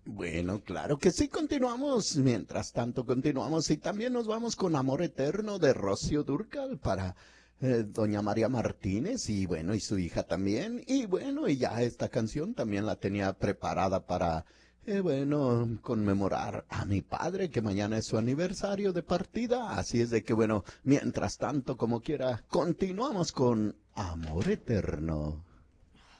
Bueno, claro que sí, continuamos. Mientras tanto, continuamos y también nos vamos con Amor Eterno de Rocío Dúrcal para doña María Martínez y bueno, y su hija también. Y bueno, y ya esta canción también la tenía preparada para, bueno, conmemorar a mi padre, que mañana es su aniversario de partida. Así es de que, bueno, mientras tanto, como quiera, continuamos con Amor Eterno.